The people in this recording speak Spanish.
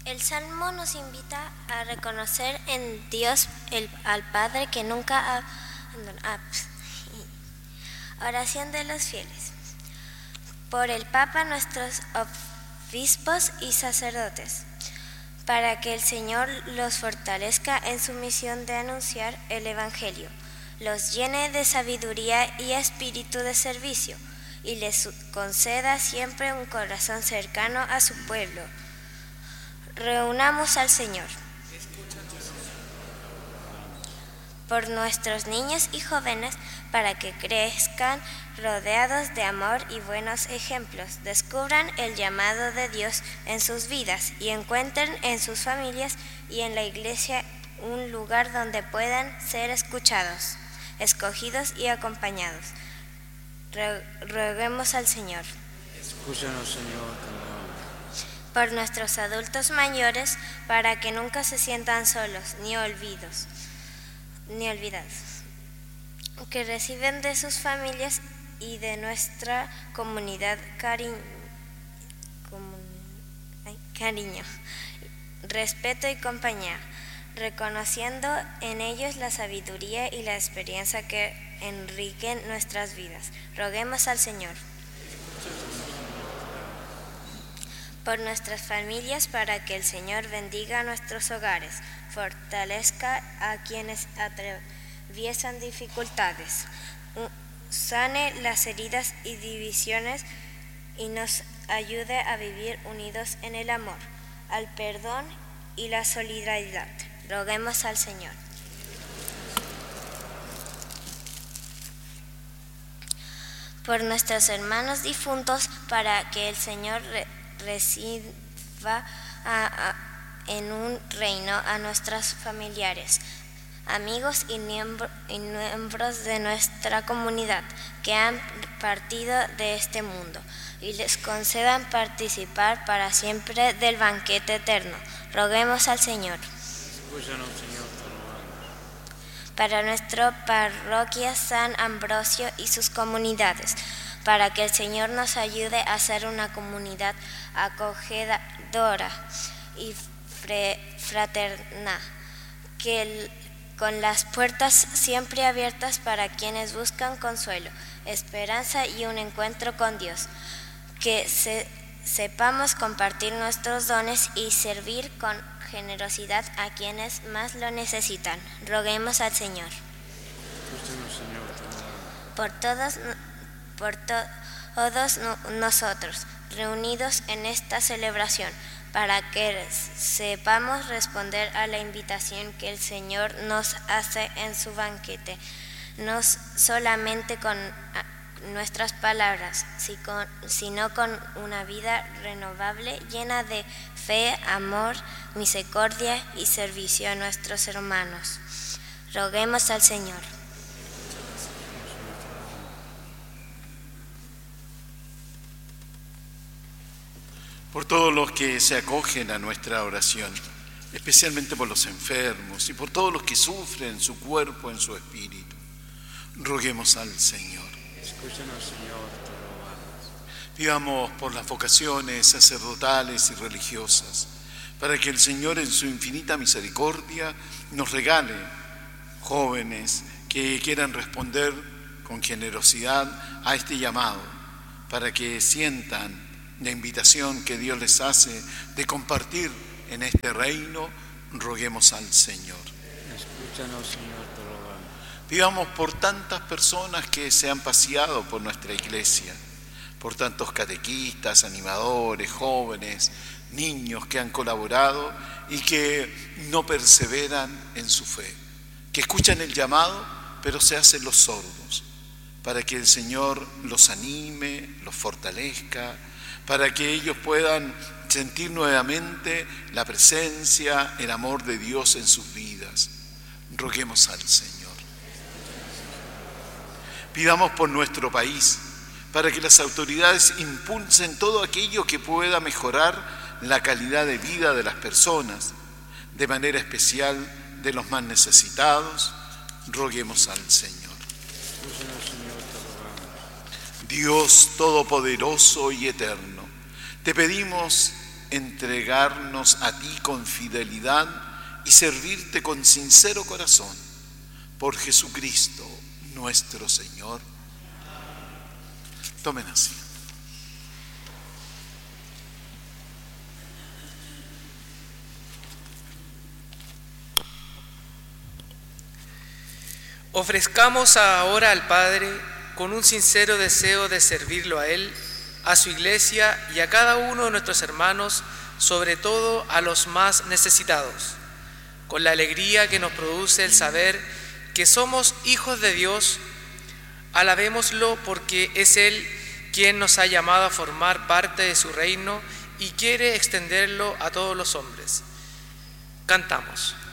El Salmo nos invita a reconocer en Dios al Padre que nunca abandona. Oración de los fieles. Por el Papa, nuestros obispos y sacerdotes, para que el Señor los fortalezca en su misión de anunciar el Evangelio, los llene de sabiduría y espíritu de servicio, y les conceda siempre un corazón cercano a su pueblo. Reunamos al Señor. Por nuestros niños y jóvenes, para que crezcan rodeados de amor y buenos ejemplos, descubran el llamado de Dios en sus vidas y encuentren en sus familias y en la iglesia un lugar donde puedan ser escuchados, escogidos y acompañados. Roguemos al Señor. Escúchanos, Señor. Por nuestros adultos mayores, para que nunca se sientan solos ni olvidados, que reciben de sus familias y de nuestra comunidad cariño, respeto y compañía, reconociendo en ellos la sabiduría y la experiencia que enriquen nuestras vidas. Roguemos al Señor. Por nuestras familias, para que el Señor bendiga nuestros hogares, fortalezca a quienes atraviesan dificultades, sane las heridas y divisiones y nos ayude a vivir unidos en el amor, al perdón y la solidaridad. Roguemos al Señor. Por nuestros hermanos difuntos, para que el Señor reciba en un reino a nuestros familiares, amigos y miembros de nuestra comunidad que han partido de este mundo, y les concedan participar para siempre del banquete eterno. Roguemos al Señor. Escúchanos, Señor. Para nuestra parroquia San Ambrosio y sus comunidades, para que el Señor nos ayude a ser una comunidad acogedora y fraterna, con las puertas siempre abiertas para quienes buscan consuelo, esperanza y un encuentro con Dios, que sepamos compartir nuestros dones y servir con generosidad a quienes más lo necesitan. Roguemos al Señor. Escúchanos, Señor. Por todos nosotros, reunidos en esta celebración, para que sepamos responder a la invitación que el Señor nos hace en su banquete, no solamente con nuestras palabras, sino con una vida renovable, llena de fe, amor, misericordia y servicio a nuestros hermanos. Roguemos al Señor. Por todos los que se acogen a nuestra oración, especialmente por los enfermos y por todos los que sufren en su cuerpo, en su espíritu, roguemos al Señor. Escúchanos, Señor, te rogamos. Pidamos por las vocaciones sacerdotales y religiosas, para que el Señor en su infinita misericordia nos regale jóvenes que quieran responder con generosidad a este llamado, para que sientan la invitación que Dios les hace de compartir en este reino. Roguemos al Señor. Escúchanos, Señor, te rogamos. Pidamos por tantas personas que se han paseado por nuestra iglesia, por tantos catequistas, animadores, jóvenes, niños que han colaborado y que no perseveran en su fe, que escuchan el llamado pero se hacen los sordos, para que el Señor los anime, los fortalezca, para que ellos puedan sentir nuevamente la presencia, el amor de Dios en sus vidas. Roguemos al Señor. Pidamos por nuestro país, para que las autoridades impulsen todo aquello que pueda mejorar la calidad de vida de las personas, de manera especial de los más necesitados. Roguemos al Señor. Escúchanos, Señor, te rogamos. Dios Todopoderoso y Eterno, te pedimos entregarnos a ti con fidelidad y servirte con sincero corazón. Por Jesucristo, nuestro Señor. Tomen asiento. Ofrezcamos ahora al Padre con un sincero deseo de servirlo a Él, a su iglesia y a cada uno de nuestros hermanos, sobre todo a los más necesitados, con la alegría que nos produce el saber que somos hijos de Dios. Alabémoslo porque es Él quien nos ha llamado a formar parte de su reino y quiere extenderlo a todos los hombres. Cantamos.